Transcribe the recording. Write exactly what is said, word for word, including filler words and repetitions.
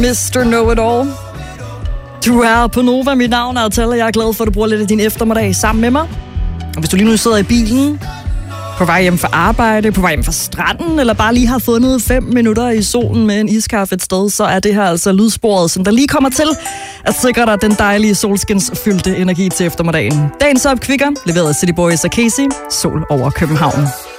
mister Know-It-All. Du er på Nova. Mit navn er Tal, og jeg er glad for, at du bruger lidt af din eftermiddag sammen med mig. Og hvis du lige nu sidder i bilen, på vej hjem fra arbejde, på vej hjem fra stranden, eller bare lige har fundet fem minutter i solen med en iskaffe et sted, så er det her altså lydsporet, som der lige kommer til at sikre dig den dejlige solskinsfyldte energi til eftermiddagen. Dagens opkvikker, leveret af City Boys og Casey, Sol over København.